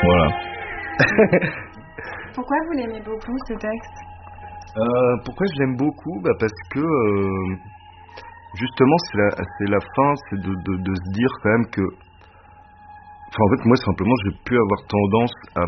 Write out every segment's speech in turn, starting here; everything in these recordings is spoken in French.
Voilà. Pourquoi vous l'aimez beaucoup, ce texte ? Pourquoi je l'aime beaucoup ? Parce que justement c'est la fin, c'est de se dire quand même que, enfin en fait moi simplement j'ai pu avoir tendance à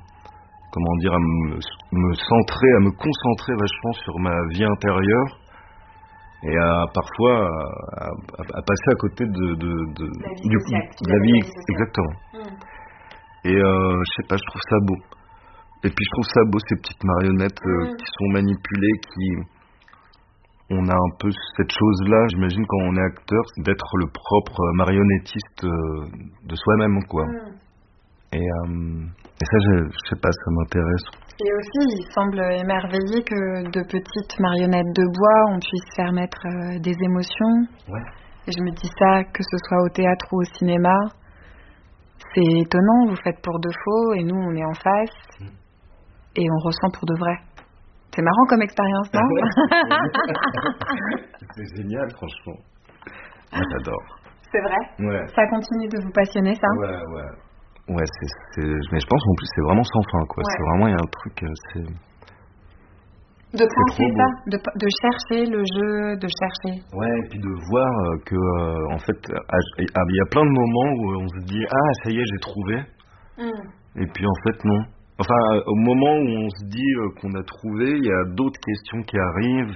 me centrer, à me concentrer vachement sur ma vie intérieure et à parfois à passer à côté de la vie exactement. Et je sais pas, je trouve ça beau. Et puis je trouve ça beau ces petites marionnettes qui sont manipulées, on a un peu cette chose-là, j'imagine quand on est acteur, c'est d'être le propre marionnettiste de soi-même, quoi. Et ça, je sais pas, ça m'intéresse. Et aussi, il semble émerveillé que de petites marionnettes de bois, on puisse faire mettre des émotions. Ouais. Et je me dis ça, que ce soit au théâtre ou au cinéma, c'est étonnant, vous faites pour de faux et nous, on est en face et on ressent pour de vrai. C'est marrant comme expérience, non ? C'est génial, franchement. Moi, j'adore. C'est vrai ? Ouais. Ça continue de vous passionner, ça ? Ouais. Ouais, mais je pense en plus c'est vraiment sans fin, quoi. Ouais. C'est vraiment, il y a un truc, de penser ça, de chercher le jeu, de chercher. Ouais, et puis de voir que, en fait, il y a plein de moments où on se dit « Ah, ça y est, j'ai trouvé ». Et puis en fait, non. Enfin, au moment où on se dit qu'on a trouvé, il y a d'autres questions qui arrivent,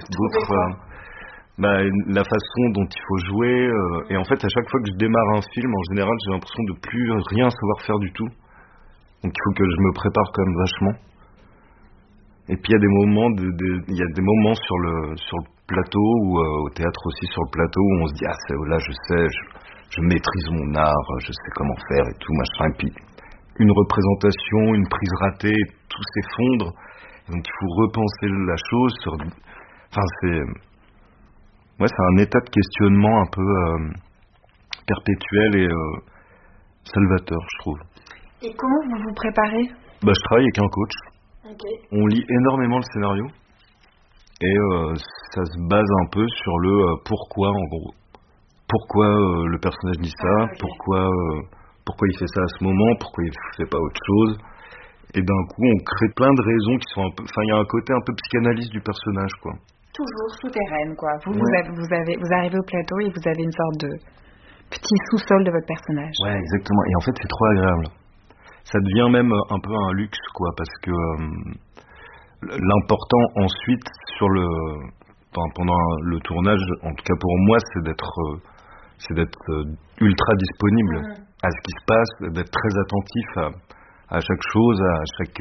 la façon dont il faut jouer. Et en fait, à chaque fois que je démarre un film, en général, j'ai l'impression de plus rien savoir faire du tout. Donc il faut que je me prépare quand même vachement. Et puis il y a des moments sur le plateau ou au théâtre aussi sur le plateau où on se dit là je sais, je maîtrise mon art, je sais comment faire et tout machin. Et puis une représentation, une prise ratée, tout s'effondre. Donc il faut repenser la chose c'est un état de questionnement un peu perpétuel et salvateur, je trouve. Et comment vous vous préparez ? Je travaille avec un coach. Okay. On lit énormément le scénario et ça se base un peu sur le pourquoi, en gros. Pourquoi le personnage dit ça, okay. Pourquoi il fait ça à ce moment, pourquoi il fait pas autre chose. Et d'un coup, on crée plein de raisons qui sont un peu... Enfin, il y a un côté un peu psychanalyse du personnage, quoi. Toujours souterraine, quoi. Vous arrivez au plateau et vous avez une sorte de petit sous-sol de votre personnage. Ouais, exactement. Et en fait, c'est trop agréable. Ça devient même un peu un luxe, quoi, parce que l'important ensuite pendant le tournage, en tout cas pour moi, c'est d'être ultra disponible à ce qui se passe, d'être très attentif à chaque chose, à chaque.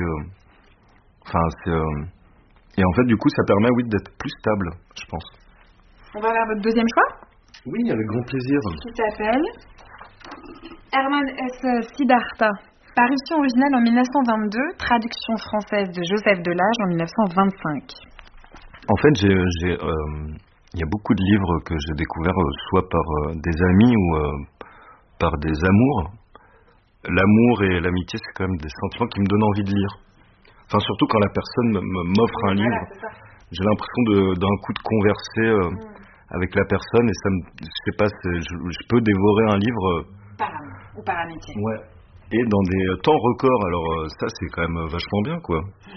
Et en fait, du coup, ça permet, d'être plus stable, je pense. On va vers votre deuxième choix ? Oui, avec grand plaisir. Qui s'appelle Hermann Hesse Siddhartha. Parution originale en 1922, traduction française de Joseph Delage en 1925. En fait, il y a beaucoup de livres que j'ai découverts soit par des amis ou par des amours. L'amour et l'amitié, c'est quand même des sentiments qui me donnent envie de lire. Enfin, surtout quand la personne m'offre un livre, j'ai l'impression d'un coup de converser avec la personne et je sais pas, je peux dévorer un livre. Par amour ou par amitié. Ouais. Et dans des temps records, alors ça c'est quand même vachement bien, quoi.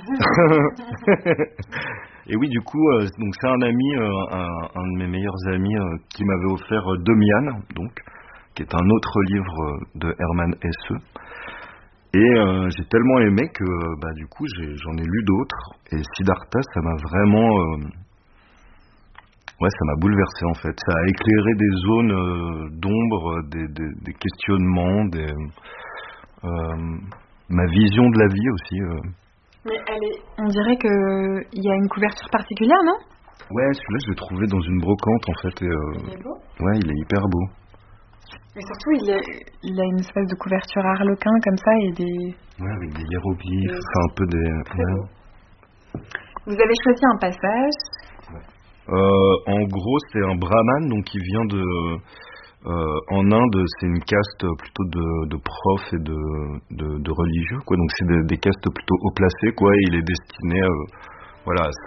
Et oui, du coup, donc c'est un ami, un de mes meilleurs amis qui m'avait offert Demian, donc, qui est un autre livre de Hermann Hesse. Et j'ai tellement aimé que du coup j'en ai lu d'autres. Et Siddhartha, ça m'a vraiment... ça m'a bouleversé en fait. Ça a éclairé des zones d'ombre, des questionnements, ma vision de la vie aussi. Mais on dirait qu'il y a une couverture particulière, non ? Ouais, celui-là je l'ai trouvé dans une brocante en fait. Et, il est beau ? Ouais, il est hyper beau. Mais surtout, il a une espèce de couverture harlequin comme ça et des... Ouais, avec des hiéroglyphes, un peu des... Ouais. Vous avez choisi un passage. En gros, c'est un brahman, donc qui vient en Inde, c'est une caste plutôt de profs et de religieux, quoi. Donc c'est des castes plutôt haut placées, quoi. Et il est destiné, à